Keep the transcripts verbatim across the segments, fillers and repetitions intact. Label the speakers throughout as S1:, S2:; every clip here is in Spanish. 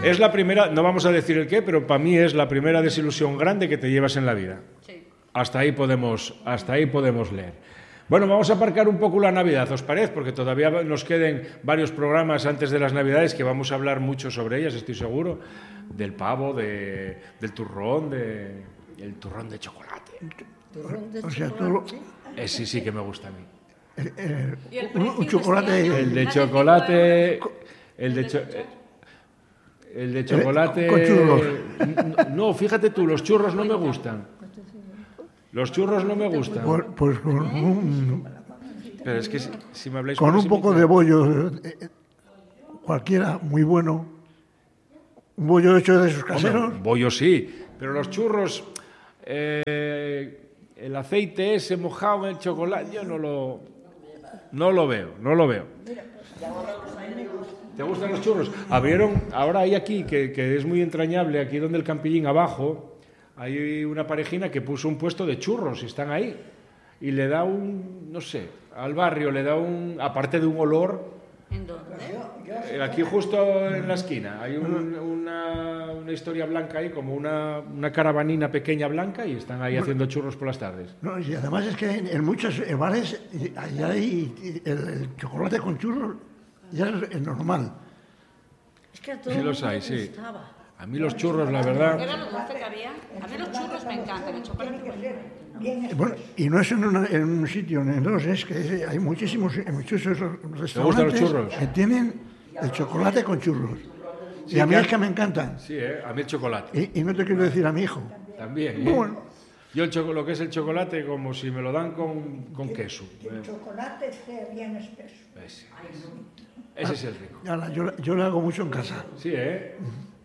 S1: Es la primera, no vamos a decir el qué, pero para mí es la primera desilusión grande que te llevas en la vida.
S2: Sí.
S1: Hasta ahí podemos, hasta ahí podemos leer. Bueno, vamos a aparcar un poco la Navidad, ¿os parece? Porque todavía nos queden varios programas antes de las Navidades que vamos a hablar mucho sobre ellas, estoy seguro. Del pavo, de, del turrón, de, el turrón de chocolate.
S2: Turrón de
S3: O sea,
S2: chocolate.
S3: tú
S1: Eh, sí, sí que me gusta a mí.
S3: eh, eh,
S2: ¿Y el
S3: un,
S2: precio
S3: un
S2: de
S3: chocolate...
S2: este año?
S1: El de
S2: Más de
S1: chocolate...
S2: cinco
S1: El de,
S2: ¿El
S1: cho-
S2: de chocolate?
S1: el de chocolate...
S3: con churros.
S1: No, fíjate tú, los churros no me gustan. Los churros no me gustan.
S3: Pues, pues con un,
S1: Pero es que si, si me habláis
S3: con
S1: por
S3: un poco
S1: encima-
S3: de bollo, eh, eh, cualquiera, muy bueno. Un bollo hecho de esos caseros.
S1: Hombre, bollo sí, pero los churros, eh, el aceite ese mojado en el chocolate, yo no lo, no lo veo, no lo veo. ¿Te gustan los churros? Abrieron, ahora hay aquí, que, que es muy entrañable, aquí donde el Campillín abajo, hay una parejina que puso un puesto de churros y están ahí. Y le da un, no sé, al barrio le da un, aparte de un olor,
S2: ¿En dónde?
S1: eh, aquí justo en la esquina, hay un- una, una historia blanca ahí, como una, una caravanina pequeña blanca y están ahí haciendo churros por las tardes.
S3: No, y además es que en, en muchos bares eh, ahí hay el, el chocolate con churros, ya es, es normal.
S2: Es que a todo
S1: Sí
S2: el
S1: los
S2: mundo
S1: hay,
S2: le
S1: sí.
S2: gustaba.
S1: A mí los churros, la verdad...
S2: Era lo dulce que había. A mí los churros me encantan, el chocolate bueno.
S3: Bueno, y no es en, una- en un sitio, en dos, es que hay muchísimos, en muchos restaurantes
S1: gustan los churros?
S3: que tienen el chocolate con churros.
S1: Sí,
S3: y a mí
S1: que-
S3: es que me encantan.
S1: Sí, ¿eh? A mí el chocolate.
S3: Y, y no te quiero decir a mi hijo.
S1: También, ¿eh?
S3: Bueno.
S1: Yo el choco- lo que es el chocolate, como si me lo dan con, con queso.
S4: Que el chocolate sea bien espeso.
S1: Ese, ese es el rico.
S3: Ahora, yo, yo lo hago mucho en casa.
S1: Sí, ¿eh?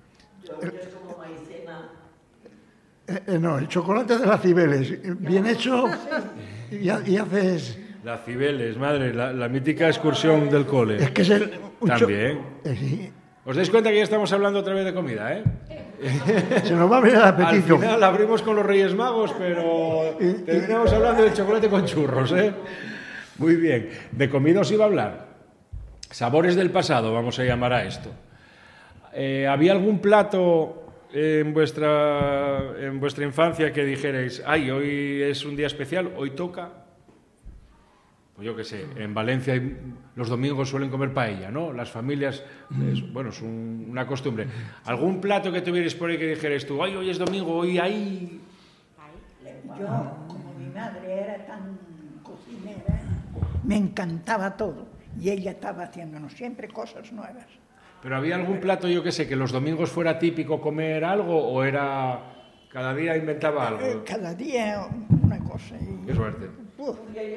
S3: Eh, eh, no, el chocolate de las Cibeles, bien hecho, y, ha- y haces...
S1: Las Cibeles, madre, la, la mítica excursión del cole.
S3: Es que es el... un cho-
S1: También.
S3: eh, sí,
S1: ¿Os dais cuenta que ya estamos hablando otra vez de comida, eh?
S3: se nos va a venir el
S1: Al
S3: apetito.
S1: final abrimos con los Reyes Magos, pero terminamos hablando del chocolate con churros, ¿eh? Muy bien. De comida os iba a hablar. Sabores del pasado, vamos a llamar a esto. Eh, ¿Había algún plato en vuestra, en vuestra infancia que dijerais, ay, hoy es un día especial, hoy toca? Pues yo qué sé, en Valencia hay- los domingos suelen comer paella, ¿no? Las familias, es, bueno, es un- una costumbre. ¿Algún plato que tuvierais por ahí que dijerais tú, ay, hoy es domingo, hoy hay...
S4: Yo, como mi madre era tan cocinera, me encantaba todo. Y ella estaba haciéndonos siempre cosas nuevas.
S1: ¿Pero había algún plato, yo qué sé, que los domingos fuera típico comer algo o era... cada día inventaba
S4: Eh,
S1: algo?
S4: Cada día una cosa. Y,
S1: Qué suerte.
S4: Uf.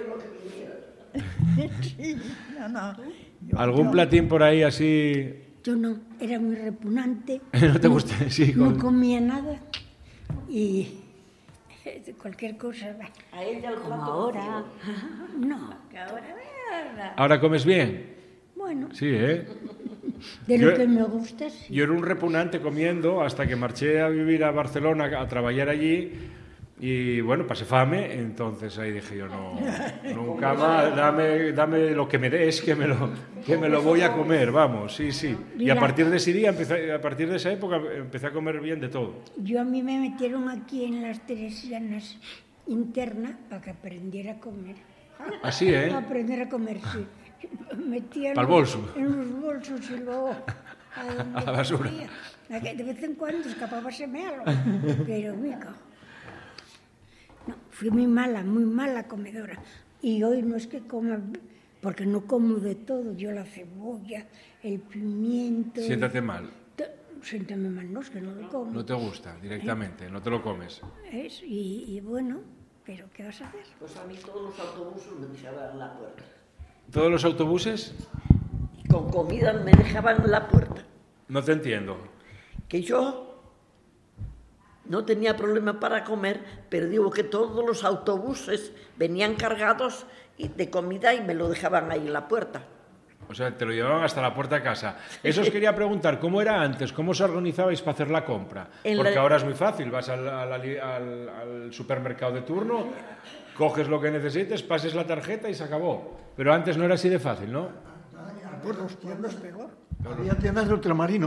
S4: Sí, no, no. Yo-
S1: ¿Algún
S4: yo-
S1: platín por ahí así?
S5: Yo no, era muy repugnante.
S1: ¿No te gusta? Sí,
S5: No
S1: con-
S5: comía nada y cualquier cosa. va.
S2: A ella el
S5: Como ahora. No, que ahora.
S1: ¿Ahora comes bien?
S5: Bueno,
S1: Sí, ¿eh?
S5: de lo
S1: Yo-
S5: que me gusta, sí.
S1: Yo era un repugnante comiendo hasta que marché a vivir a Barcelona a trabajar allí y bueno, pasé fame, entonces ahí dije yo, no, nunca más, dame, dame lo que me des, que me lo, que me lo voy a comer, vamos, sí, sí. Y a
S5: Mira.
S1: partir de ese día, empecé, a partir de esa época, empecé a comer bien de todo.
S5: Yo a mí me metieron aquí en las Teresianas interna para que aprendiera a comer.
S1: Así, ¿eh?
S5: A aprender a comer, sí. Metía
S1: Pa'l
S5: los-
S1: bolso.
S5: en los bolsos y luego a, donde
S1: A la basura.
S5: podía. A que De vez en cuando escapábaseme algo, pero me cago. No, fui muy mala, muy mala comedora. Y hoy no es que coma, porque no como de todo. Yo la cebolla, el pimiento...
S1: Siéntate mal,
S5: to- Siéntame mal, no, es que no lo como.
S1: no te gusta directamente, no te lo comes.
S5: Es, y, y bueno, pero ¿qué vas a hacer?
S6: Pues a mí todos los autobuses me dejaban en la puerta.
S1: ¿Todos los autobuses?
S6: Con comida me dejaban en la puerta.
S1: No te entiendo.
S6: Que yo no tenía problema para comer, pero digo que todos los autobuses venían cargados y- de comida y me lo dejaban ahí en la puerta.
S1: O sea, te lo llevaban hasta la puerta de casa. Eso os quería preguntar, ¿cómo era antes? ¿Cómo os organizabais para hacer la compra?
S6: En
S1: Porque
S6: la-
S1: ahora es muy fácil, vas al, al- al- al supermercado de turno, coges lo que necesites, pases la tarjeta y se acabó. Pero antes no era así de fácil, ¿no?
S4: Por los pueblos peor.
S3: Había tiendas de ultramarinos.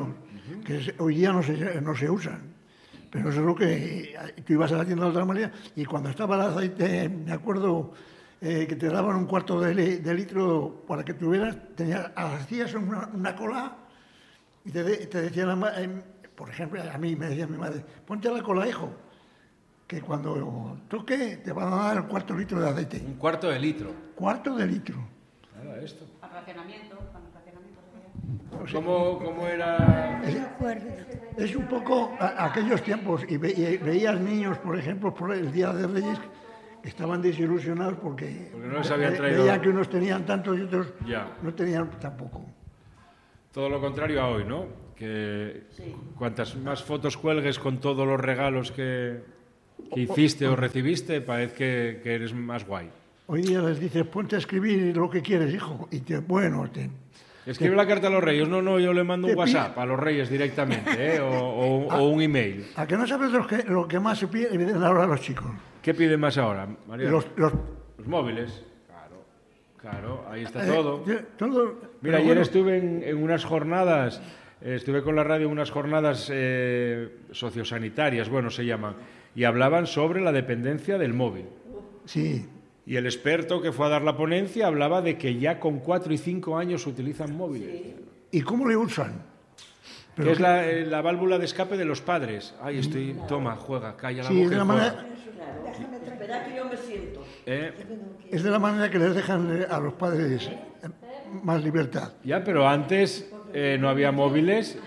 S3: que es- hoy día no se, no se usan. Pero eso es lo que tú ibas a la tienda de otra manera y cuando estaba el aceite, me acuerdo eh, que te daban un cuarto de, li- de litro para que tuvieras, tenías, hacías una, una cola y te, de- te decía la ma- eh, por ejemplo, a mí me decía mi madre, ponte a la cola, hijo, que cuando toque te van a dar un cuarto de litro de aceite.
S1: Un cuarto de litro.
S3: Cuarto de litro.
S1: Nada, esto.
S2: Al racionamiento, cuando el racionamiento se veía.
S1: ¿Cómo, cómo era?
S5: Me acuerdo.
S3: Es un poco a- aquellos tiempos, y, ve- y veías niños, por ejemplo, por el Día de Reyes, que estaban desilusionados porque,
S1: Porque no les habían
S3: ve-
S1: traído-
S3: veían que unos tenían tanto y otros
S1: Ya.
S3: no tenían tampoco.
S1: Todo lo contrario a hoy, ¿no? Que cuantas más fotos cuelgues con todos los regalos que, que hiciste o recibiste, parece que, que eres más guay.
S3: Hoy día les dices, ponte a escribir lo que quieres, hijo, y te, bueno, te,
S1: Escribe la carta a los reyes. No, no, yo le mando un
S3: Te
S1: WhatsApp a los reyes directamente, ¿eh? o, o- o un email.
S3: ¿a que no sabes lo que, lo que más se piden ahora los chicos?
S1: ¿Qué piden más ahora, María?
S3: Los, los,
S1: Los móviles. Claro, claro, ahí está
S3: eh,
S1: todo.
S3: yo- todo-
S1: Mira,
S3: pero
S1: ayer
S3: bueno,
S1: estuve en, en unas jornadas, eh, estuve con la radio en unas jornadas eh, sociosanitarias, bueno, se llaman, y hablaban sobre la dependencia del móvil.
S3: Sí,
S1: Y el experto que fue a dar la ponencia hablaba de que ya con cuatro y cinco años utilizan móviles.
S3: ¿y cómo le usan?
S1: Que es la, eh, la válvula de escape de los padres. Ay, estoy... Toma, juega, calla la
S3: Sí,
S1: boca
S3: de
S1: y
S3: la
S1: juega.
S3: manera,
S6: Espera que yo me siento.
S1: ¿Eh?
S3: es de la manera que les dejan eh, a los padres eh, más libertad.
S1: Ya, pero antes eh, no había móviles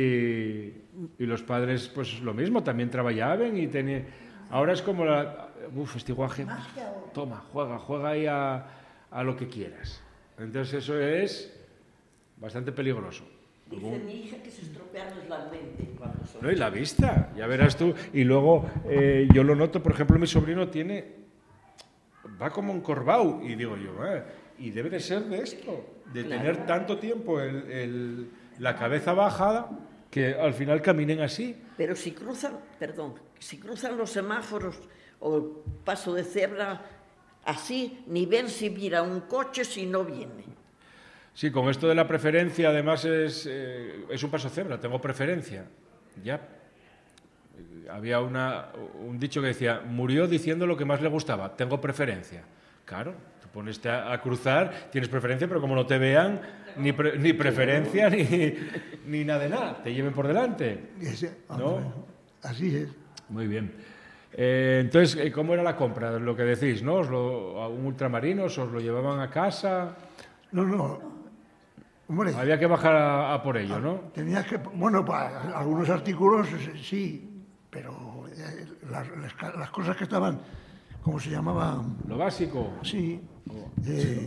S1: y, y los padres, pues lo mismo, también trabajaban y tenían... Ahora es como la... Uf, este guaje... Toma, juega, juega ahí a, a lo que quieras. Entonces eso es bastante peligroso.
S6: Dice mi hija que se estropean la mente cuando son.
S1: No, y la vista, ya verás tú. Y luego eh, yo lo noto, por ejemplo, mi sobrino tiene... Va como encorvado. Y digo yo, eh, y debe de ser de esto, de tener tanto tiempo el- el- la cabeza bajada que al final caminen así.
S6: Pero si cruzan, perdón, si cruzan los semáforos o el paso de cebra así, ni ven si mira un coche si no viene.
S1: Sí, con esto de la preferencia, además es, eh, es un paso cebra, tengo preferencia. Ya. Eh, Había una, un dicho que decía, murió diciendo lo que más le gustaba, tengo preferencia. Claro, tú pones a, a cruzar, tienes preferencia, pero como no te vean, ni, pre- ni preferencia ni, ni nada de nada, te lleven por delante.
S3: Ese-
S1: ¿No?
S3: Así es.
S1: Muy bien. Eh, entonces, eh, ¿cómo era la compra? Lo que decís, ¿no? ¿Os lo, a un ultramarino, os lo llevaban a casa?
S3: No, no. Hombre,
S1: Había que bajar a, a por ello, ¿no?
S3: tenías que, bueno, para algunos artículos eh, sí, pero eh, las, las ca- las cosas que estaban, ¿cómo se llamaban?
S1: Lo básico.
S3: Sí, eh,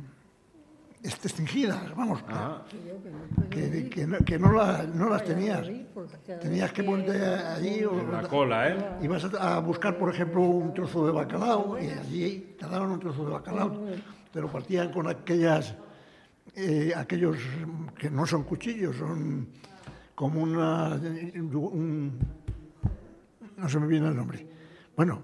S3: est- extinguidas, vamos,
S1: Ah,
S3: que, que no, que no, la- no las tenías. Tenías que ponerte allí o
S1: en la cola, ¿eh?
S3: ibas a, a buscar, por ejemplo, un trozo de bacalao y allí te daban un trozo de bacalao, te lo partían con aquellas, eh, aquellos que no son cuchillos, son como una, un- no se me viene el nombre. Bueno,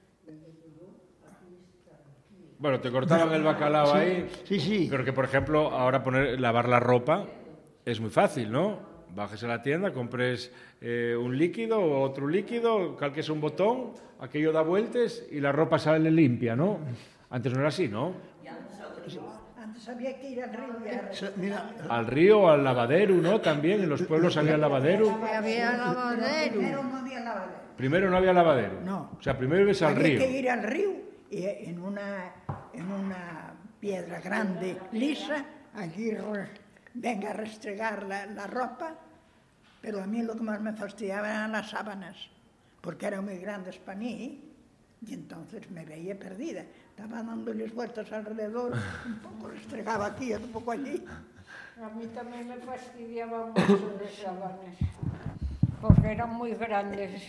S1: Bueno, te cortaban el bacalao ahí.
S3: sí, sí.
S1: Pero que, por ejemplo, ahora poner, lavar la ropa es muy fácil, ¿no? Bajes a la tienda, compres eh, un líquido o otro líquido, calques un botón, aquello da vueltas y la ropa sale limpia, ¿no? Antes no era así, ¿no?
S4: Antes había que ir al río y a
S3: Se- Mira,
S1: Al río, al lavadero, ¿no? También en los pueblos había lavadero.
S7: Había lavadero.
S4: Primero no había lavadero.
S1: Primero no había lavadero.
S4: No.
S1: O sea, primero ibas al
S4: Había
S1: río.
S4: que ir al río y en una, en una piedra grande, lisa, allí re- venga a restregar la, la ropa, pero a mí lo que más me fastidiaba eran las sábanas, porque eran muy grandes para mí y entonces me veía perdida. Estaba dándoles vueltas alrededor, un poco restregaba aquí, otro poco allí.
S7: A mí también me fastidiaba mucho las sábanas, porque eran muy grandes.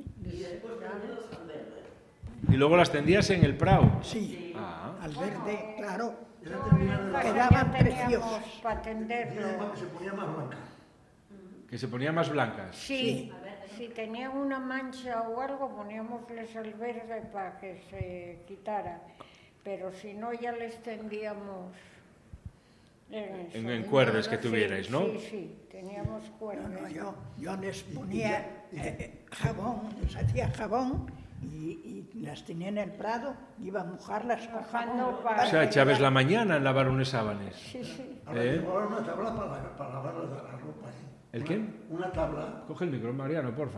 S1: Y luego las tendías en el prado.
S4: Sí,
S1: Ah.
S4: al verde, claro.
S7: Quedaban
S4: Quedaban
S7: preciosos
S4: preciosos.
S7: para tenderlo.
S3: se ponía más blanca.
S1: Que se ponían más blancas.
S7: Sí, si tenían una mancha o algo, poníamosles el verde para que se quitara. Pero si no, ya les tendíamos En,
S1: en,
S7: eso.
S1: en cuerdes que tuvierais, ¿no?
S7: Sí, sí, teníamos cuerdas.
S4: No, no, yo, yo les ponía eh, jabón, les hacía jabón y, y las tenía en el prado, iba a mojarlas con
S7: Mojando
S4: jabón.
S7: para-
S1: O sea, echabes la mañana en lavar unos sábanes.
S7: Sí, sí.
S3: Ahora
S1: ¿Eh?
S3: llevaban una tabla para, para lavar la, la ropa. ¿sí?
S1: ¿El qué?
S3: Una tabla.
S1: Coge el micro, Mariano, porfa.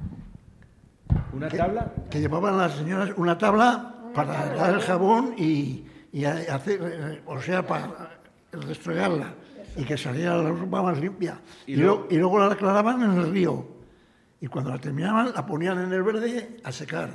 S1: ¿Una tabla?
S3: Que llevaban las señoras una tabla para dar el jabón y, y hacer, eh, o sea, para restregarla y que saliera la ropa más limpia.
S1: Y
S3: Y,
S1: luego-
S3: luego, y luego la aclaraban en el río. Y cuando la terminaban, la ponían en el verde a secar.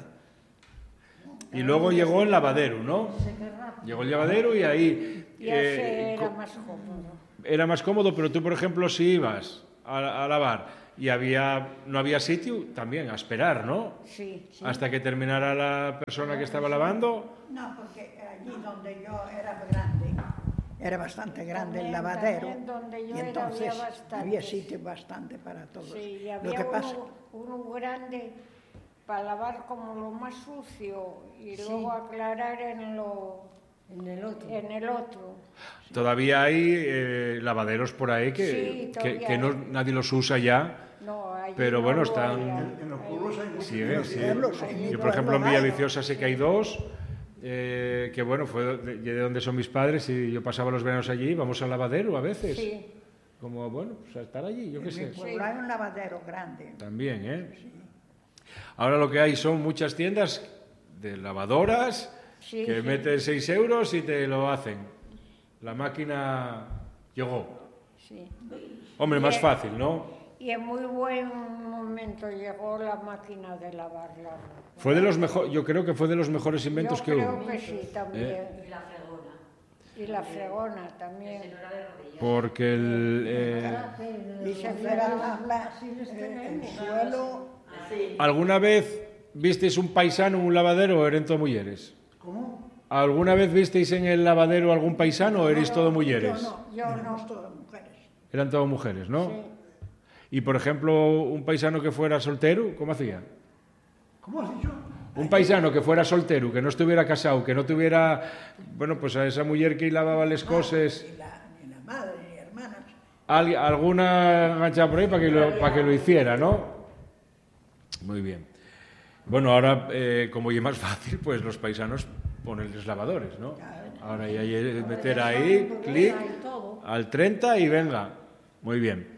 S1: Y luego llegó el lavadero, ¿no? Llegó el lavadero y ahí...
S7: Ya
S1: eh,
S7: se era
S1: co-
S7: más cómodo.
S1: era más cómodo, pero tú, por ejemplo, si ibas a, a lavar y había, no había sitio, también a esperar, ¿no?
S7: Sí, sí.
S1: Hasta que terminara la persona que estaba lavando.
S4: No, porque allí donde yo era grande, era bastante grande el
S7: También,
S4: lavadero.
S7: también donde yo
S4: y
S7: era
S4: entonces
S7: había bastante.
S4: había sitio bastante para todos.
S7: Sí, y
S4: Lo
S7: había
S4: que
S7: uno,
S4: pasa,
S7: uno grande para lavar como lo más sucio y luego aclarar en lo
S5: En el otro.
S7: en el otro.
S1: Todavía hay eh, lavaderos por ahí que,
S7: Sí,
S1: que,
S7: todavía
S1: que no,
S7: hay.
S1: nadie los usa ya.
S7: No, allí
S1: Pero
S7: no
S1: bueno,
S7: lo
S1: están-
S7: había.
S3: En los pueblos hay muchos.
S1: Sí,
S3: en los
S1: sí.
S3: pueblos hay
S4: Yo,
S1: Yo,
S3: muchos.
S1: por ejemplo, en
S4: Pueblo hay.
S1: Villaviciosa sé que hay dos, eh, que bueno, fue de, de donde son mis padres y yo pasaba los veranos allí, vamos al lavadero a veces.
S7: Sí.
S1: Como, bueno, pues a estar allí, yo qué sé.
S4: pueblo hay un lavadero grande.
S1: También, ¿eh? Ahora lo que hay son muchas tiendas de lavadoras
S7: Sí,
S1: que
S7: sí.
S1: metes seis euros y te lo hacen. La máquina llegó.
S7: Sí.
S1: Hombre, más
S7: Bien.
S1: fácil, ¿no?
S7: Y en muy buen momento llegó la máquina de lavar la ropa.
S1: Fue de los mejores, yo creo que fue de los mejores inventos
S7: Yo
S1: que
S7: creo
S1: hubo.
S7: que sí, también.
S1: ¿Eh?
S2: Y la fregona.
S7: Y la fregona también.
S1: Porque el, eh,
S4: Y se fuera la, el suelo.
S1: ¿alguna vez visteis un paisano en un lavadero o eran todo mujeres?
S3: ¿Cómo?
S1: ¿Alguna vez visteis en el lavadero algún paisano o erais todo mujeres?
S4: Yo no, yo no, todas mujeres.
S1: Eran todo mujeres, ¿no?
S7: Sí.
S1: Y, por ejemplo, un paisano que fuera soltero, ¿cómo hacía?
S3: ¿Cómo has dicho?
S1: Un paisano que fuera soltero, que no estuviera casado, que no tuviera, bueno, pues a esa mujer que lavaba las cosas,
S4: Ni la, ni la madre, ni hermanas.
S1: al- alguna enganchada por ahí para que lo, para que lo hiciera, ¿no? Muy bien. Bueno, ahora, eh, como ya es más fácil, pues los paisanos ponen los lavadores, ¿no? Ahora ya hay que meter ahí, clic, al treinta y venga. Muy bien.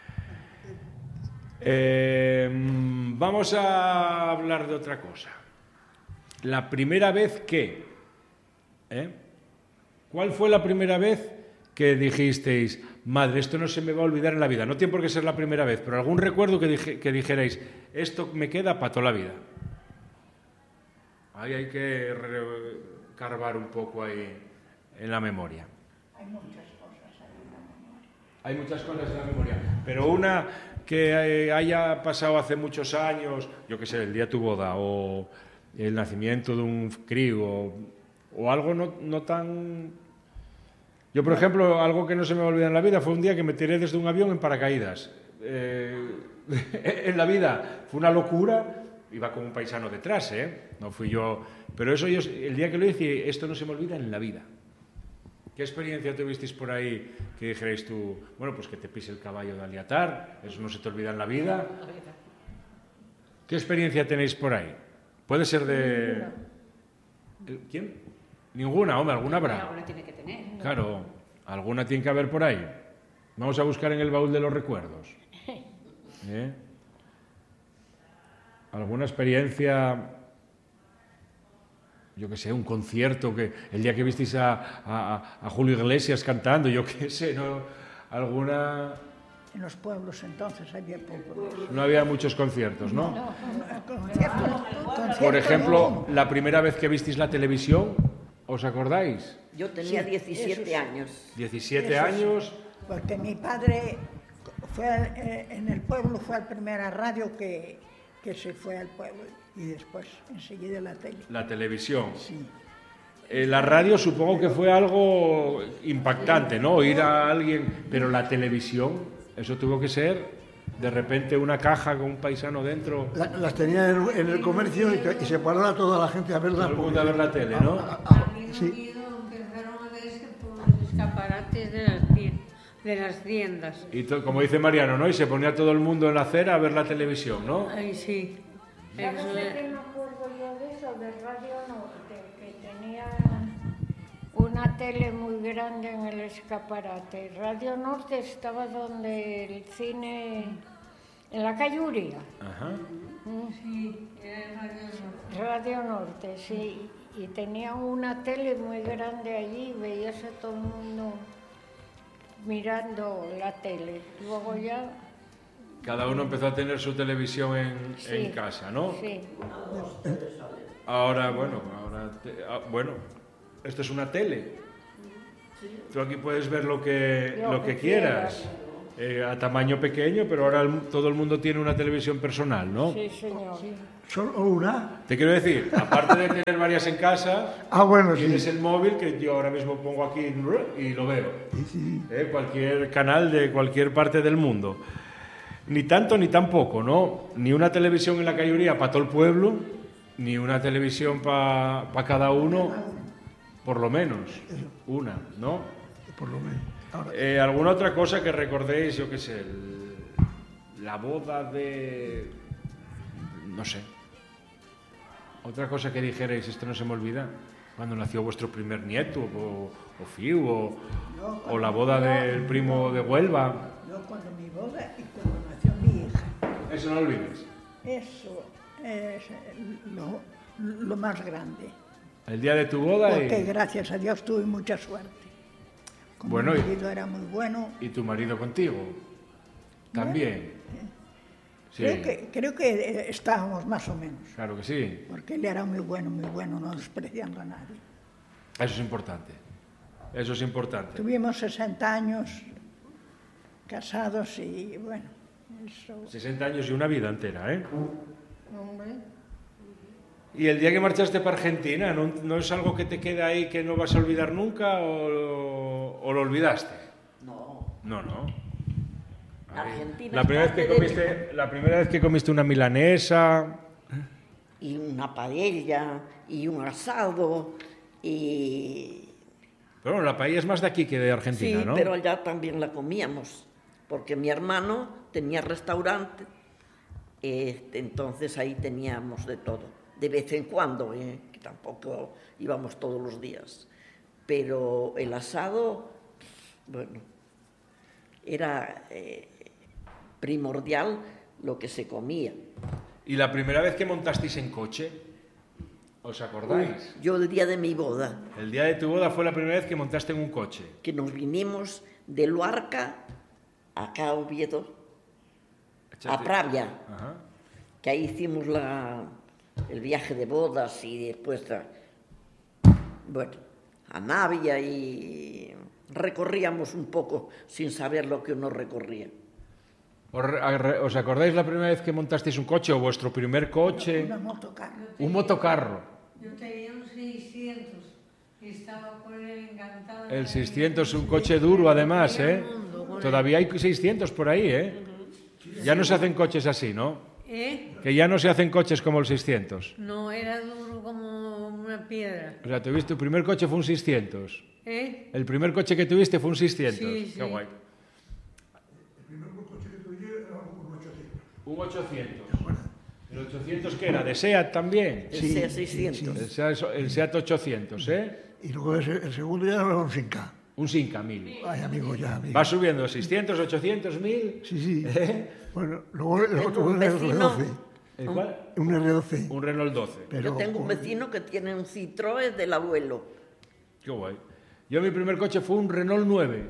S1: Eh, vamos a hablar de otra cosa. La primera vez que... ¿eh? ¿Cuál fue la primera vez que dijisteis, madre, esto no se me va a olvidar en la vida? No tiene por qué ser la primera vez, pero algún recuerdo que, dije- que dijerais, esto me queda para toda la vida. Ahí hay que re- carvar un poco ahí en la memoria.
S4: Hay muchas cosas ahí en la memoria.
S1: Hay muchas cosas en la memoria, pero una que eh, haya pasado hace muchos años, yo qué sé, el día de tu boda o el nacimiento de un crío o, o algo no, no tan... Yo, por ejemplo, algo que no se me va a olvidar en la vida fue un día que me tiré desde un avión en paracaídas. Eh, en la vida fue una locura, iba con un paisano detrás, ¿eh? No fui yo... Pero eso yo, el día que lo hice, esto no se me olvida en la vida. ¿Qué experiencia tuvisteis por ahí que dijerais tú, bueno, pues que te pise el caballo de Aliatar, eso no se te olvida en la vida? ¿Qué experiencia tenéis por ahí? Puede ser de... ¿El- ¿Quién? Ninguna, hombre, alguna habrá.
S2: Alguna tiene que tener.
S1: Claro, alguna tiene que haber por ahí. Vamos a buscar en el baúl de los recuerdos. ¿Eh? ¿Alguna experiencia... Yo qué sé, un concierto, que el día que visteis a, a, a Julio Iglesias cantando, yo qué sé, ¿no? Alguna...
S4: En los pueblos entonces había pocos.
S1: No había muchos conciertos, ¿no?
S4: Conciertos, conciertos
S1: Por ejemplo, la primera vez que visteis la televisión, ¿os acordáis?
S6: Yo tenía
S4: Sí,
S6: diecisiete
S4: eso sí.
S6: años.
S1: diecisiete
S4: Eso sí.
S1: años,
S4: Porque mi padre fue al- eh, en el pueblo fue la primera radio que, que se fue al pueblo y después enseguida la tele.
S1: la televisión.
S4: Sí.
S1: Eh, la radio supongo que fue algo impactante, ¿no? Oír a alguien, pero la televisión, eso tuvo que ser de repente una caja con un paisano dentro,
S3: La- las tenía en, en el comercio y, y se paraba toda la gente a verla.
S1: todo el mundo
S3: porque-
S1: a ver la tele, ¿no?
S3: Ah, ah,
S7: También
S3: sí.
S7: oído, empezaron a verse por los escaparates de las de las tiendas.
S1: Y to- como dice Mariano, ¿no? Y se ponía todo el mundo en la acera a ver la televisión, ¿no?
S7: Ay, sí.
S5: ¿Sabes
S7: Eso,
S5: de
S7: eh,
S5: qué me acuerdo yo de eso? De Radio Norte, que tenía
S2: una tele muy grande en el escaparate. Radio Norte estaba donde el cine, en la calle Uría.
S1: Ajá.
S7: Sí, era Radio Norte.
S2: Radio Norte, sí. Y tenía una tele muy grande allí, veías a todo el mundo mirando la tele. Luego ya...
S1: Cada uno empezó a tener su televisión en,
S2: Sí,
S1: en casa, ¿no?
S2: Sí.
S1: Ahora, bueno, ahora, te- ah, bueno, esto es una tele. Tú aquí puedes ver lo que,
S2: Lo
S1: lo
S2: que
S1: que quieras, eh, a tamaño pequeño, pero ahora el- todo el mundo tiene una televisión personal, ¿no?
S2: Sí, señor.
S3: ¿Solo una?
S1: Te quiero decir, aparte de tener varias en casa,
S3: Ah, bueno, sí.
S1: tienes el móvil que yo ahora mismo pongo aquí y lo veo.
S3: Sí, sí.
S1: ¿eh? Cualquier canal de cualquier parte del mundo. Ni tanto ni tampoco, ¿no? Ni una televisión en la calle Uría para todo el pueblo, ni una televisión para pa cada uno, por lo menos. Una, ¿no?
S3: Por lo menos. Ahora,
S1: Eh, ¿Alguna otra cosa que recordéis, yo qué sé, el- la boda de... no sé. Otra cosa que dijerais, esto no se me olvida, cuando nació vuestro primer nieto, o, o Fiu, o, o la boda del primo de Huelva.
S4: Yo cuando mi boda y cuando nació mi hija.
S1: Eso no lo olvides.
S4: Eso es lo, lo más grande.
S1: El día de tu boda
S4: Porque
S1: y,
S4: gracias a Dios tuve mucha suerte. Como
S1: Bueno,
S4: mi
S1: y-
S4: marido era muy bueno.
S1: y tu marido contigo. También. Sí,
S4: Creo que, creo que eh, estábamos más o menos.
S1: claro que sí.
S4: Porque él era muy bueno, muy bueno, no despreciando a nadie.
S1: Eso es importante. Eso es importante.
S4: Tuvimos sesenta años casados y bueno, eso...
S1: sesenta años y una vida entera, ¿eh?
S7: Hombre,
S1: ¿Y el día que marchaste para Argentina, ¿no, no es algo que te queda ahí que no vas a olvidar nunca o, o lo olvidaste?
S6: No,
S1: No, no. Ahí.
S6: Argentina
S1: La primera, vez que
S6: es parte de
S1: comiste, la primera vez que comiste una milanesa...
S6: y una paella, y un asado, y...
S1: Pero bueno, la paella es más de aquí que de Argentina,
S6: sí,
S1: ¿no?
S6: pero allá también la comíamos, porque mi hermano tenía restaurante, este, entonces ahí teníamos de todo, de vez en cuando, ¿eh? Que tampoco íbamos todos los días, pero el asado, bueno, era eh, primordial lo que se comía.
S1: ¿Y la primera vez que montasteis en coche? ¿Os acordáis?
S6: Yo el día de mi boda,
S1: El día de tu boda fue la primera vez que montaste en un coche.
S6: que nos vinimos de Luarca acá a Oviedo, a Pravia,
S1: Ajá.
S6: que ahí hicimos la, el viaje de bodas y después, a, bueno, a Navia y recorríamos un poco sin saber lo que uno recorría.
S1: ¿Os, re- ¿Os acordáis la primera vez que montasteis un coche o vuestro primer coche?
S4: Una motocarro.
S1: Un motocarro.
S7: yo tenía un seiscientos y estaba con él encantada.
S1: El seiscientos, un coche duro además, ¿eh? Todavía hay seiscientos por ahí, ¿eh? Ya no se hacen coches así, ¿no?
S7: ¿Eh?
S1: Que ya no se hacen coches como el seiscientos.
S7: No, era duro como una piedra.
S1: O sea, tuviste, tu primer coche fue un seiscientos.
S7: ¿Eh?
S1: El primer coche que tuviste fue un seiscientos.
S7: Sí,
S1: Qué
S7: sí.
S1: guay. Un ochocientos. ¿El ochocientos qué era? ¿De SEAT también?
S6: El
S3: Sí,
S6: SEA
S3: sí,
S6: seiscientos.
S1: El SEAT, el SEAT ochocientos, ¿eh?
S3: y luego ese- el segundo ya era un cinco K.
S1: Un cinco mil.
S3: Ay, amigo, ya, amigo.
S1: Va subiendo seiscientos, ochocientos, mil.
S3: Sí, sí.
S1: ¿Eh?
S3: Bueno, luego el otro
S6: un
S3: un R
S6: vecino-
S3: doce.
S1: ¿El cuál?
S3: Un R doce.
S1: Un Renault doce.
S3: Pero
S6: Yo tengo un
S3: con-
S6: vecino que tiene un Citroën del abuelo.
S1: Qué guay. Yo mi primer coche fue un Renault nueve.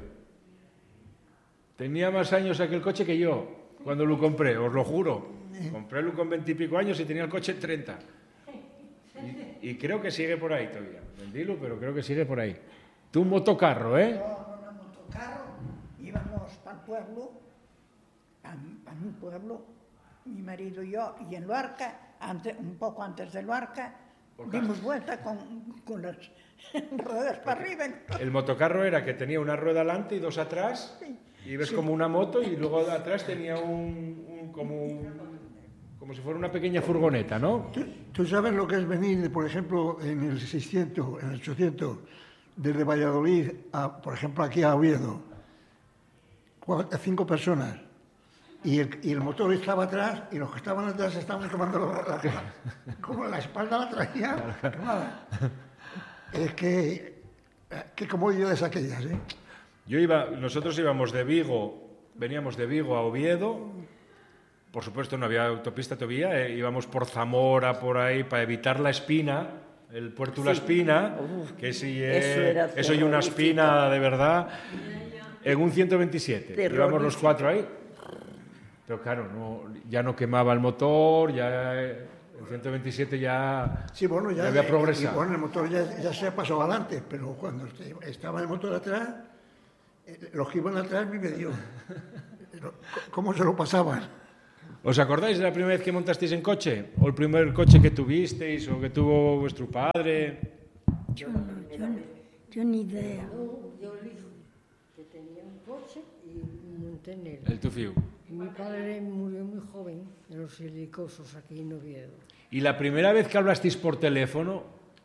S1: Tenía más años aquel coche que yo, cuando lo compré, os lo juro. Compré con veintipico años y tenía el coche treinta. Y, y creo que sigue por ahí todavía. Vendílo, pero creo que sigue por ahí. Tú un motocarro, ¿eh?
S4: Con una motocarro íbamos para el pueblo, a, a mi pueblo, mi marido y yo, y en Luarca, antes, un poco antes de Luarca, dimos vuelta con, con las ruedas para arriba.
S1: El motocarro era que tenía una rueda delante y dos atrás. Y ves como una moto y luego de atrás tenía un, un- como un- como si fuera una pequeña furgoneta, ¿no?
S3: ¿Tú, tú sabes lo que es venir, por ejemplo, en el seiscientos, en el ochocientos, desde Valladolid, a, por ejemplo, aquí a Oviedo, cuatro, cinco personas. Y el, y el motor estaba atrás y los que estaban atrás estaban tomando la, la, como la espalda la traían quemada. Es que, qué comodidades aquellas, ¿eh?
S1: Yo iba, nosotros íbamos de Vigo, veníamos de Vigo a Oviedo, por supuesto no había autopista todavía, eh, íbamos por Zamora, por ahí, para evitar la espina, el puerto de la
S6: Sí.
S1: espina,
S6: Uf,
S1: que sí,
S6: eso
S1: eh,
S6: era
S1: eso y una
S6: terrorífico.
S1: espina de verdad, en un ciento veintisiete, íbamos los
S6: Terrorífico.
S1: cuatro ahí, pero claro, no, ya no quemaba el motor, ya eh, el ciento veintisiete ya,
S3: Sí, bueno, ya,
S1: ya había
S3: y
S1: progresado.
S3: bueno, el motor ya, ya se ha pasado adelante, pero cuando este- estaba el motor atrás, eh, los que iban atrás me dio. Pero, ¿cómo se lo pasaban?
S1: ¿Os acordáis de la primera vez que montasteis en coche? ¿O el primer coche que tuvisteis o que tuvo vuestro padre?
S5: Yo no, yo no, yo ni idea.
S7: Yo le dije que tenía un coche y monté en él.
S1: El Tufiu.
S7: Y mi padre murió muy joven en los silicosos aquí en Oviedo.
S1: ¿Y la primera vez que hablasteis por teléfono?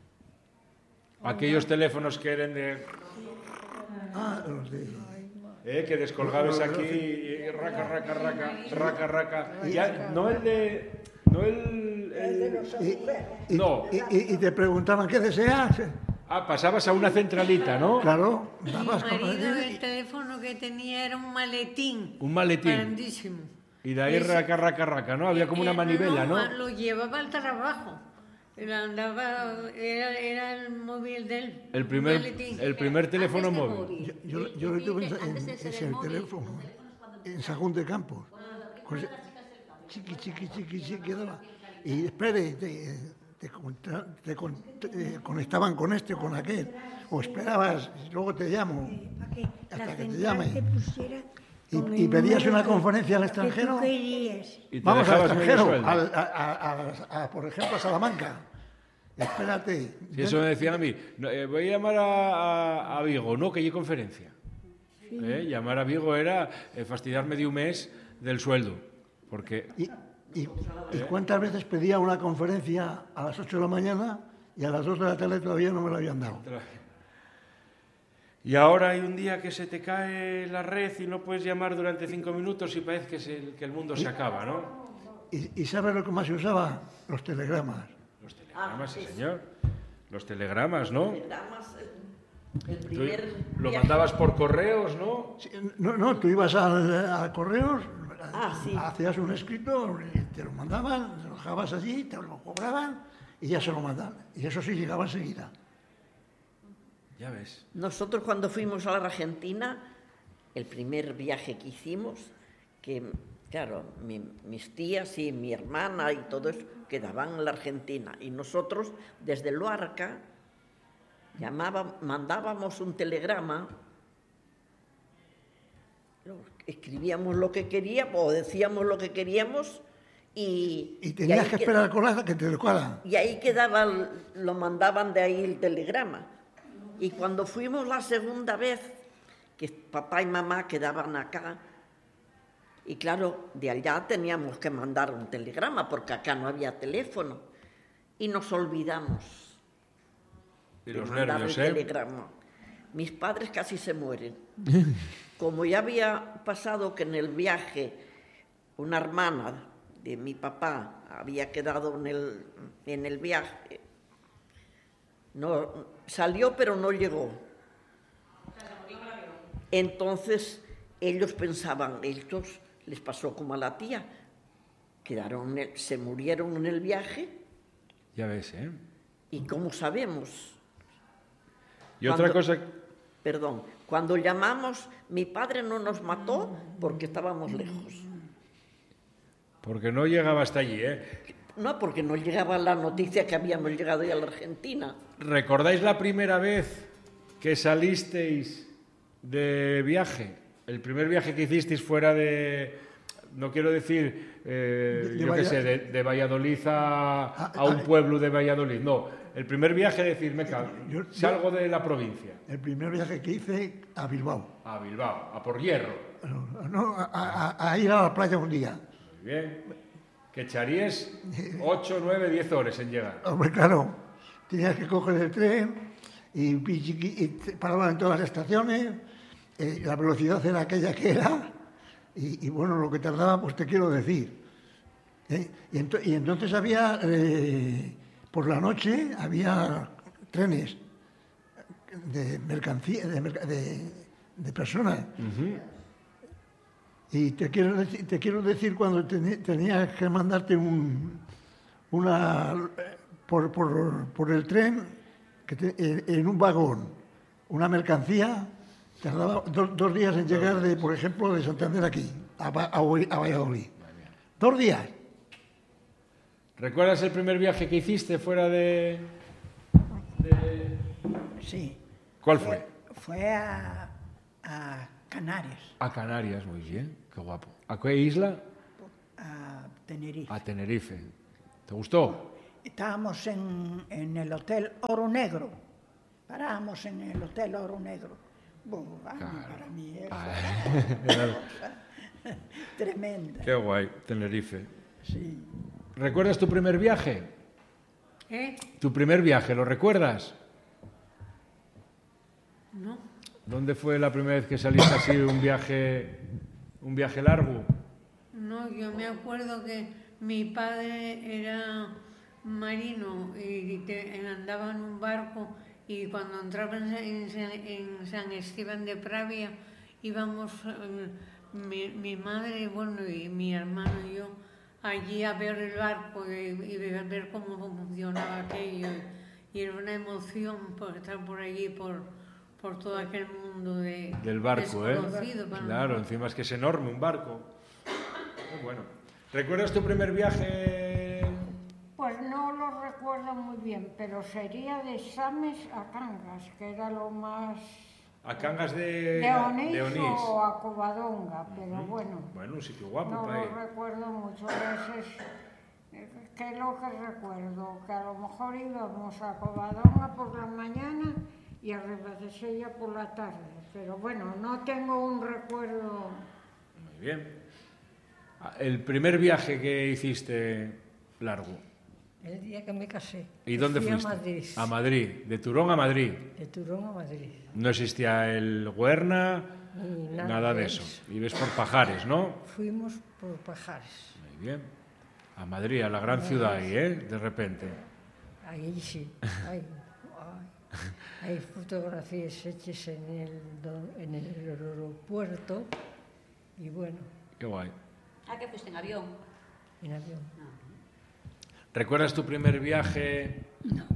S1: Aquellos teléfonos que eran de...
S3: Ah, los de...
S1: Eh, que descolgabas aquí y raca, raca, raca, raca, raca. Ya, no el de... No el... el-
S3: Y,
S1: No.
S3: y, y- y te preguntaban qué deseas.
S1: Ah, pasabas a una centralita, ¿no?
S3: Claro,
S8: Mi
S3: dabas con
S8: marido el teléfono que tenía era un maletín.
S1: Un maletín.
S8: Grandísimo.
S1: Y de ahí
S8: Ese-
S1: raca, raca, raca, ¿no? Había como una
S8: Eh,
S1: manivela, ¿no?
S8: Lo llevaba al trabajo. Era, andaba, era, era el móvil de él.
S1: El primer,
S8: maletín.
S1: el primer teléfono
S9: Antes de
S1: móvil.
S3: Yo, yo, yo lo tuve en, en-
S9: Antes de ser
S3: es
S9: el
S3: el
S9: móvil,
S3: teléfono,
S9: los teléfonos cuando
S3: en Sajón de Campos. Con ese- chiqui, chiqui, chiqui, chiqui, daba. Y espere, te, te, contra- te con- te conectaban con este o con aquel. O esperabas, y luego te llamo.
S5: Para que
S3: Hasta
S5: la
S3: que te
S5: central
S3: llame.
S5: te pusiera
S3: Y-
S5: con el
S3: y pedías
S5: número
S3: una
S5: que-
S3: conferencia al
S5: que
S3: extranjero.
S5: tú querías.
S1: Y te
S3: Vamos al
S1: dejabas medio
S3: extranjero,
S1: sueldo.
S3: al- a, a- a- a, por ejemplo, a Salamanca. Espérate.
S1: Si eso me decían a mí, no, eh, voy a llamar a, a- a Vigo, no, que hay conferencia. Eh, Llamar a Vigo era eh, fastidiarme de un mes del sueldo. Porque
S3: ¿Y, y, y cuántas veces pedía una conferencia a las ocho de la mañana y a las dos de la tarde todavía no me la habían dado?
S1: Y ahora hay un día que se te cae la red y no puedes llamar durante cinco minutos y parece que, se- que el mundo se acaba, ¿no?
S3: ¿Y, y sabes lo que más se usaba? Los telegramas.
S1: Los telegramas, sí, señor. Los telegramas, ¿no?
S6: Telegramas, el- el
S1: Tú
S6: primer
S1: lo
S6: viaje-
S1: mandabas por correos, ¿no?
S3: Sí, No, no, tú ibas al, a correos,
S6: Ah, sí.
S3: hacías un escrito, y te lo mandaban, te lo dejabas allí, te lo cobraban y ya se lo mandaban. Y eso sí llegaba enseguida.
S1: Ya ves.
S6: Nosotros cuando fuimos a la Argentina, el primer viaje que hicimos, que claro, mi- mis tías y mi hermana y todo eso quedaban en la Argentina. Y nosotros desde Luarca llamábamos, mandábamos un telegrama, lo- escribíamos lo que queríamos o decíamos lo que queríamos y...
S3: Y tenías
S6: ahí
S3: que
S6: que-
S3: esperar con la que te tocara.
S6: y ahí quedaba, el- lo mandaban de ahí el telegrama. Y cuando fuimos la segunda vez, que papá y mamá quedaban acá, y claro, de allá teníamos que mandar un telegrama, porque acá no había teléfono, y nos olvidamos
S1: Y
S6: de
S1: los
S6: mandar
S1: nervios,
S6: el
S1: ¿eh?
S6: telegrama. Mis padres casi se mueren. Como ya había pasado que en el viaje una hermana de mi papá había quedado en el, en el viaje, no, salió pero no llegó. Entonces ellos pensaban, estos les pasó como a la tía, quedaron, en el- se murieron en el viaje,
S1: Ya ves, ¿eh?
S6: y ¿cómo sabemos?
S1: Y otra
S6: Cuando-
S1: cosa...
S6: Perdón, cuando llamamos, mi padre no nos mató porque estábamos lejos.
S1: Porque no llegaba hasta allí, ¿eh?
S6: No, porque no llegaba la noticia que habíamos llegado ya a la Argentina.
S1: ¿Recordáis la primera vez que salisteis de viaje? El primer viaje que hicisteis fuera de... No quiero decir, eh,
S3: De- de
S1: yo qué
S3: Valla-
S1: sé, de, de Valladolid a,
S3: Ah,
S1: a un
S3: ah,
S1: pueblo de Valladolid. No, el primer viaje decir, me cago,
S3: Yo-
S1: salgo de la provincia,
S3: El primer viaje que hice a Bilbao.
S1: a Bilbao, a por hierro.
S3: No, a, a- a ir a la playa un día.
S1: Muy bien. Que echaríais ocho, nueve, diez horas en llegar.
S3: Hombre, claro, tenías que coger el tren y, pichiqui- y te paraban en todas las estaciones. Eh, la velocidad era aquella que era. Y, y bueno, lo que tardaba, pues te quiero decir. ¿eh? Y, ento, y entonces había, eh, por la noche, había trenes de mercancía, de, de, de personas. Uh-huh. Y te quiero decir, te quiero decir cuando ten, tenías que mandarte un, una por, por, por el tren, que te, en, en un vagón, una mercancía, tardaba do, dos días en llegar, de, por ejemplo, de Santander aquí, a, a, a Valladolid. Dos días.
S1: ¿Recuerdas el primer viaje que hiciste fuera de...? de...
S4: Sí.
S1: ¿Cuál fue?
S4: Fue, fue a, a Canarias.
S1: A Canarias, muy bien, qué guapo. ¿A qué isla?
S4: A Tenerife.
S1: A Tenerife. ¿Te gustó?
S4: Estábamos en, en el Hotel Oro Negro. Parábamos en el Hotel Oro Negro. Bueno, claro. Para mí era ah, tremenda.
S1: Qué guay, Tenerife.
S4: Sí.
S1: ¿Recuerdas tu primer viaje?
S8: ¿Eh?
S1: ¿Tu primer viaje, lo recuerdas?
S8: No.
S1: ¿Dónde fue la primera vez que saliste así un viaje, un viaje largo?
S8: No, yo me acuerdo que mi padre era marino y te, andaba en un barco y cuando entraba en, en, en San Esteban de Pravia íbamos eh, mi, mi madre bueno, y mi hermano y yo allí a ver el barco y, y ver cómo funcionaba aquello y era una emoción por estar por allí por, por todo aquel mundo de,
S1: del barco, ¿eh?
S8: Para
S1: claro,
S8: nosotros.
S1: Encima es que es enorme un barco. Muy bueno. ¿Recuerdas tu primer viaje?
S2: Pues no lo recuerdo muy bien, pero sería de Sames a Cangas, que era lo más...
S1: ¿A Cangas de,
S2: de Onís,
S1: de Onís
S2: o a Covadonga, pero uh-huh. bueno.
S1: Bueno, un sitio guapo
S2: no
S1: para ir.
S2: No lo recuerdo mucho. Es, es, ¿Qué es lo que recuerdo? Que a lo mejor íbamos a Covadonga por la mañana y a Ribadesella por la tarde. Pero bueno, no tengo un recuerdo...
S1: Muy bien. ¿El primer viaje que hiciste largo?
S9: El día que me casé.
S1: ¿Y dónde
S9: fui
S1: fuiste?
S9: A Madrid.
S1: A Madrid. ¿De Turón a Madrid?
S9: De Turón a Madrid.
S1: No existía el Huerna,
S9: ni nada,
S1: nada de eso. Vives por Pajares, ¿no?
S9: Fuimos por Pajares.
S1: Muy bien. A Madrid, a la gran Madrid. Ciudad ahí, ¿eh? De repente.
S9: Ahí sí. Hay, hay, hay fotografías hechas en el, en el aeropuerto y bueno.
S1: Qué guay.
S10: ¿A qué fuiste? ¿En avión?
S9: En avión.
S10: No.
S1: ¿Recuerdas tu primer viaje?
S5: No.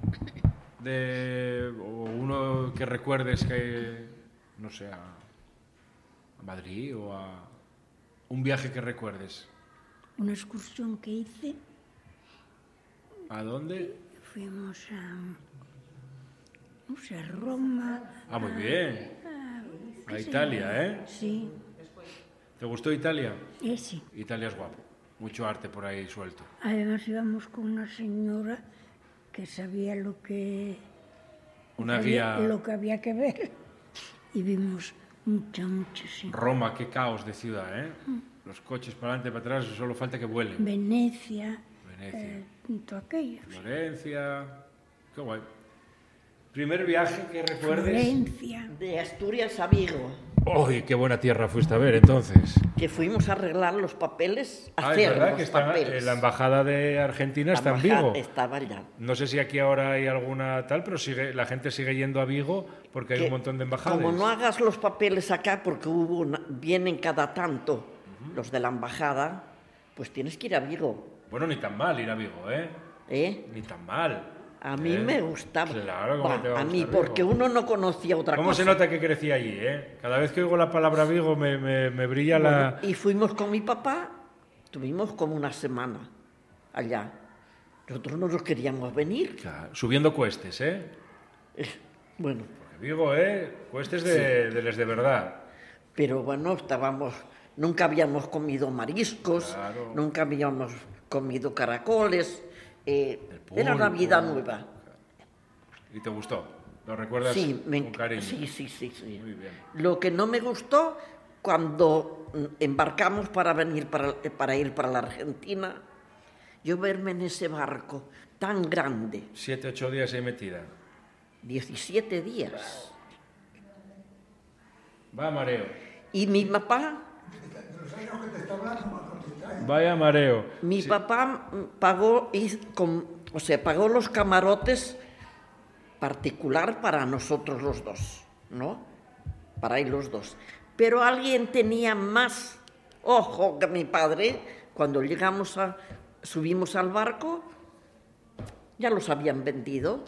S1: De, o uno que recuerdes que, no sé, a, a Madrid o a... Un viaje que recuerdes.
S5: Una excursión que hice.
S1: ¿A dónde?
S5: Fuimos a... no sé, a Roma.
S1: Ah, muy bien. A, a Italia, ¿eh?
S5: Sí.
S1: ¿Te gustó Italia?
S5: Eh, sí.
S1: Italia es guapo. Mucho arte por ahí suelto.
S5: Además íbamos con una señora que sabía lo que...
S1: Una guía...
S5: Lo que había que ver. Y vimos mucha, mucha gente.
S1: Roma, qué caos de ciudad, ¿eh? Mm. Los coches para adelante y para atrás, solo falta que vuelen.
S5: Venecia.
S1: Venecia.
S5: Eh, todo aquello.
S1: Florencia. Qué guay. ¿Primer viaje que recuerdes?
S5: Florencia.
S6: De Asturias a Vigo.
S1: ¡Uy, qué buena tierra fuiste a ver entonces!
S6: Que fuimos a arreglar los papeles, a
S1: ah,
S6: hacer
S1: es verdad
S6: los
S1: que está,
S6: papeles.
S1: La embajada de Argentina
S6: la
S1: está en Vigo.
S6: Estaba allá.
S1: No sé si aquí ahora hay alguna tal, pero sigue, la gente sigue yendo a Vigo porque hay
S6: que,
S1: un montón de embajadas.
S6: Como no hagas los papeles acá, porque hubo una, vienen cada tanto uh-huh. los de la embajada, pues tienes que ir a Vigo.
S1: Bueno, ni tan mal ir a Vigo, ¿eh?
S6: ¿Eh?
S1: Ni tan mal.
S6: A mí
S1: ¿Eh?
S6: me gustaba.
S1: Claro, ¿cómo
S6: bah,
S1: te va a,
S6: a mí,
S1: Vigo?
S6: porque uno no conocía otra
S1: ¿Cómo
S6: cosa.
S1: ¿Cómo se nota que crecí allí, eh? Cada vez que oigo la palabra Vigo me, me, me brilla bueno, la...
S6: Y fuimos con mi papá, tuvimos como una semana allá. Nosotros no nos queríamos venir.
S1: Claro, subiendo cuestes, ¿eh?
S6: eh bueno.
S1: Porque Vigo, ¿eh? Cuestes de, sí. de les de verdad.
S6: Pero bueno, estábamos... Nunca habíamos comido mariscos,
S1: claro.
S6: nunca habíamos comido caracoles... Eh, era una vida nueva.
S1: ¿Y te gustó? ¿Lo recuerdas
S6: sí, me,
S1: con cariño?
S6: Sí, sí, sí, sí.
S1: Muy bien.
S6: Lo que no me gustó, cuando embarcamos para venir para, para ir para la Argentina, yo verme en ese barco tan grande.
S1: Siete, ocho días ahí metida.
S6: Diecisiete días.
S1: Va, mareo.
S6: Y mi papá
S3: De los años que te está hablando,
S1: Vaya mareo.
S6: Mi
S1: Sí.
S6: papá pagó, hizo con- o sea, pagó los camarotes particular para nosotros los dos, ¿no? Para él los dos. Pero alguien tenía más ojo que mi padre. Cuando llegamos a, subimos al barco, ya los habían vendido.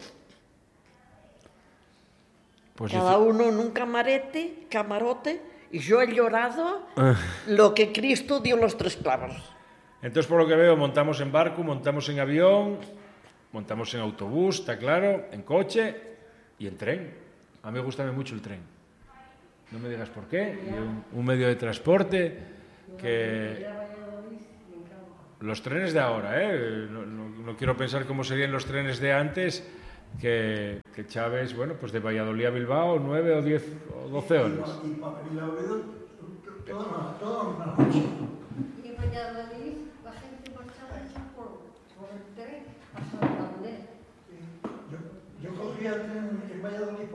S1: Pues
S6: Cada
S1: dice-
S6: uno en un camarete, camarote, y yo he llorado lo que Cristo dio los tres clavos.
S1: Entonces, por lo que veo, montamos en barco, montamos en avión, montamos en autobús, está claro, en coche y en tren. A mí me gusta mucho el tren. No me digas por qué. Y un, un medio de transporte que... Los trenes de ahora, ¿eh? No, no- no quiero pensar cómo serían los trenes de antes, que, que Chávez, bueno, pues de Valladolid a Bilbao, nueve o diez o doce horas.
S3: Y papel y la oído, todas las noches.
S9: Y en Valladolid la gente marchaba hecha por, por el tren hasta Santander.
S3: Yo, yo cogía el tren en Valladolid